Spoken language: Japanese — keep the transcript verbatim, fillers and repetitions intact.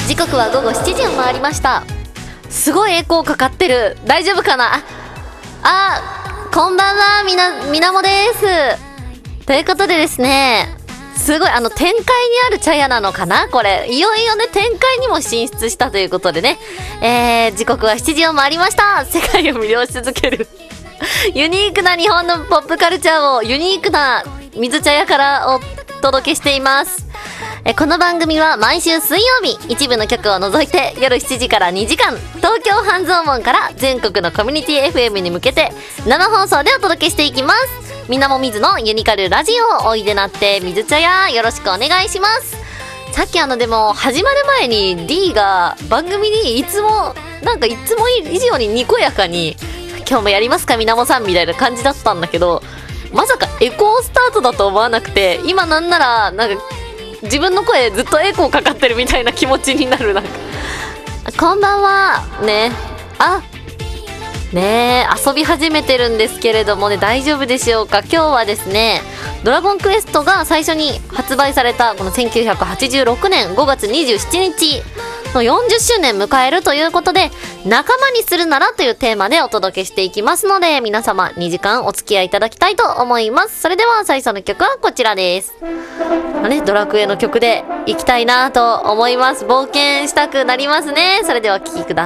時刻はごごしちじを回りました。すごいエコーかかってる。大丈夫かな。あ、こんばんは、みな、みなもです。ということでですね、すごいあの展開にある茶屋なのかなこれ。いよいよね、展開にも進出したということでね。えー、時刻はしちじを回りました。世界を魅了し続ける。ユニークな日本のポップカルチャーをユニークな水茶屋からお届けしています。えこの番組は毎週水曜日、一部の曲を除いて夜しちじからにじかん、東京半蔵門から全国のコミュニティ エフエム に向けて生放送でお届けしていきます。みなもみずのユニカルラジオ、おいでなって水茶屋、よろしくお願いします。さっきあのでも始まる前に D が番組にいつもなんかいつも以上ににこやかに今日もやりますかみなもさんみたいな感じだったんだけど、まさかエコースタートだと思わなくて、今なんならなんか自分の声ずっとエコーかかってるみたいな気持ちになる。なんかこんばんはね。あねえ、遊び始めてるんですけれどもね、大丈夫でしょうか。今日はですね、ドラゴンクエストが最初に発売されたこのせんきゅうひゃくはちじゅうろくねんごがつにじゅうしちにちのよんじゅっしゅうねん迎えるということで、仲間にするならというテーマでお届けしていきますので、皆様にじかんお付き合いいただきたいと思います。それでは最初の曲はこちらです。ね、ドラクエの曲でいきたいなと思います。冒険したくなりますね。それでは聴きください。